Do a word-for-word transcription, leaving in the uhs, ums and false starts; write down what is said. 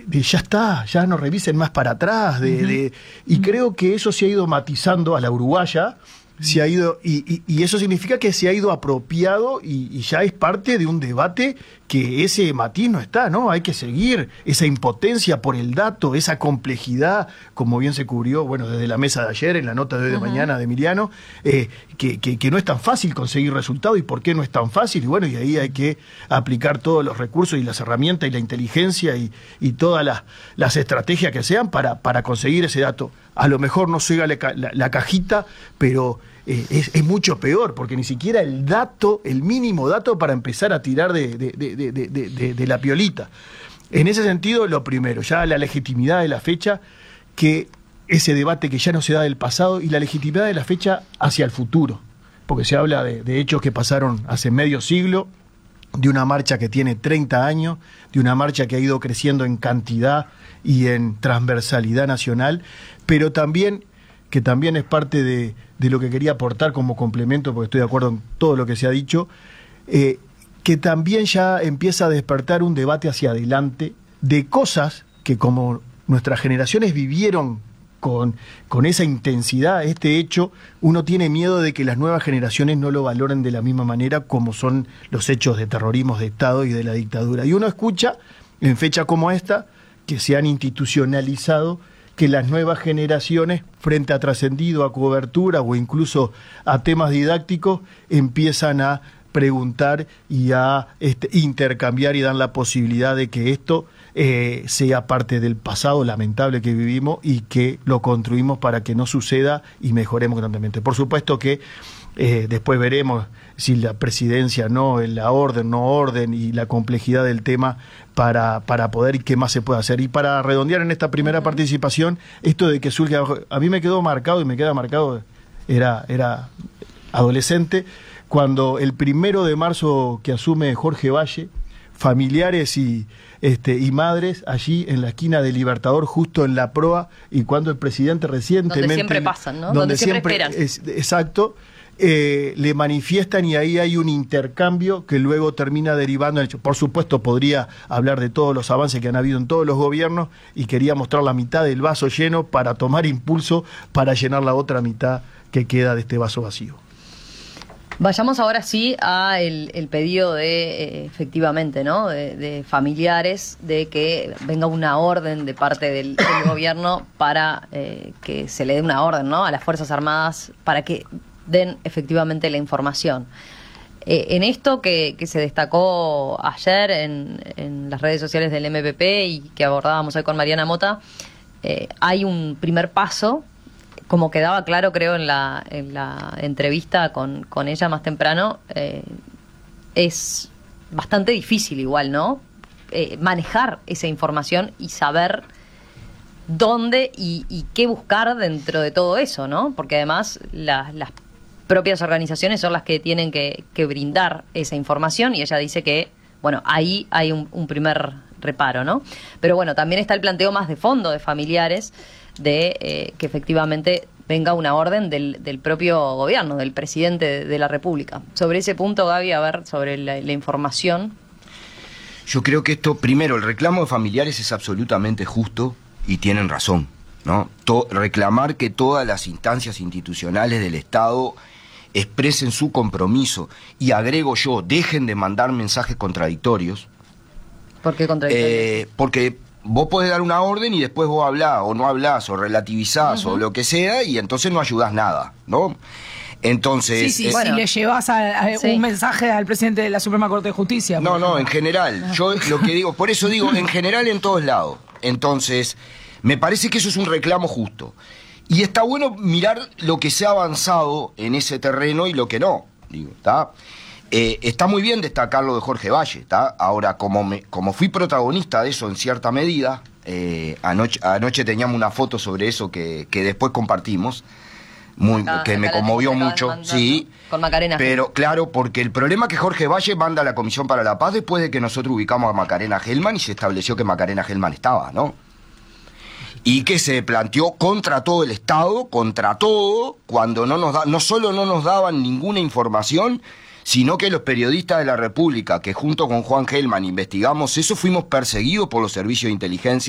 de ya está, ya no revisen más para atrás, de, uh-huh. de, y uh-huh. creo que eso se ha ido matizando a la uruguaya, se ha ido, y, y, y eso significa que se ha ido apropiado y, y ya es parte de un debate que ese matiz no está, ¿no? Hay que seguir esa impotencia por el dato, esa complejidad, como bien se cubrió, bueno, desde la mesa de ayer, en la nota de hoy de uh-huh. mañana de Emiliano, eh, que, que, que no es tan fácil conseguir resultados. ¿Y por qué no es tan fácil? Y bueno, y ahí hay que aplicar todos los recursos y las herramientas y la inteligencia y, y todas las, las estrategias que sean para, para conseguir ese dato. A lo mejor no llega la, la, la cajita, pero eh, es, es mucho peor, porque ni siquiera el dato, el mínimo dato para empezar a tirar de, de, de, de, de, de, de la piolita. En ese sentido, lo primero, ya la legitimidad de la fecha, que ese debate que ya no se da del pasado, y la legitimidad de la fecha hacia el futuro, porque se habla de, de hechos que pasaron hace medio siglo, de una marcha que tiene treinta años, de una marcha que ha ido creciendo en cantidad y en transversalidad nacional, pero también, que también es parte de, de lo que quería aportar como complemento, porque estoy de acuerdo en todo lo que se ha dicho, eh, que también ya empieza a despertar un debate hacia adelante de cosas que como nuestras generaciones vivieron con, con esa intensidad, este hecho, uno tiene miedo de que las nuevas generaciones no lo valoren de la misma manera como son los hechos de terrorismo de Estado y de la dictadura. Y uno escucha, en fecha como esta, que se han institucionalizado, que las nuevas generaciones, frente a trascendido, a cobertura o incluso a temas didácticos, empiezan a preguntar y a este, intercambiar y dan la posibilidad de que esto eh, sea parte del pasado lamentable que vivimos y que lo construimos para que no suceda y mejoremos grandemente. Por supuesto que eh, después veremos si la presidencia no, la orden, no orden y la complejidad del tema para, para poder y qué más se puede hacer. Y para redondear en esta primera participación, esto de que surge, a mí me quedó marcado y me queda marcado, era, era adolescente, cuando el primero de marzo que asume Jorge Valle, familiares y, este, y madres allí en la esquina de Libertador, justo en la proa, y cuando el presidente recientemente... Donde siempre pasan, ¿no? Donde, donde siempre, siempre esperan. Es, exacto, eh, le manifiestan y ahí hay un intercambio que luego termina derivando en hecho. Por supuesto, podría hablar de todos los avances que han habido en todos los gobiernos y quería mostrar la mitad del vaso lleno para tomar impulso para llenar la otra mitad que queda de este vaso vacío. Vayamos ahora sí a el, el pedido de, eh, efectivamente, ¿no? De, de familiares, de que venga una orden de parte del, del gobierno para eh, que se le dé una orden, ¿no? A las Fuerzas Armadas para que den efectivamente la información. Eh, en esto que, que se destacó ayer en, en las redes sociales del M P P y que abordábamos hoy con Mariana Mota, eh, hay un primer paso. Como quedaba claro, creo, en la, en la entrevista con, con ella más temprano, eh, es bastante difícil igual, ¿no? Eh, manejar esa información y saber dónde y, y qué buscar dentro de todo eso, ¿no? Porque además la, las propias organizaciones son las que tienen que, que brindar esa información y ella dice que, bueno, ahí hay un, un primer reparo, ¿no? Pero bueno, también está el planteo más de fondo de familiares de eh, que efectivamente venga una orden del, del propio gobierno, del presidente de, de la República. Sobre ese punto, Gaby, a ver, sobre la, la información. Yo creo que esto, primero, el reclamo de familiares es absolutamente justo y tienen razón, ¿no? To- reclamar que todas las instancias institucionales del Estado expresen su compromiso y, agrego yo, dejen de mandar mensajes contradictorios. ¿Por qué contradictorios? Eh, porque vos podés dar una orden y después vos hablás, o no hablás, o relativizás, uh-huh. o lo que sea, y entonces no ayudás nada, ¿no? Entonces... Sí, sí, eh, bueno, si le llevas a, a sí. un mensaje al presidente de la Suprema Corte de Justicia. No, no, en general. No. Yo lo que digo, por eso digo, en general en todos lados. Entonces, me parece que eso es un reclamo justo. Y está bueno mirar lo que se ha avanzado en ese terreno y lo que no, digo, ¿está? Eh, está muy bien destacar lo de Jorge Valle, ¿está? Ahora, como, me, como fui protagonista de eso en cierta medida, eh, anoche, anoche teníamos una foto sobre eso que, que después compartimos, muy, acá, que acá me conmovió mucho, mandar, sí, ¿no? Con Macarena. Pero claro, porque el problema es que Jorge Valle manda a la Comisión para la Paz después de que nosotros ubicamos a Macarena Gelman y se estableció que Macarena Gelman estaba, ¿no? Y que se planteó contra todo el Estado, contra todo, cuando no nos da, no solo no nos daban ninguna información, sino que los periodistas de la República, que junto con Juan Gelman investigamos eso, fuimos perseguidos por los servicios de inteligencia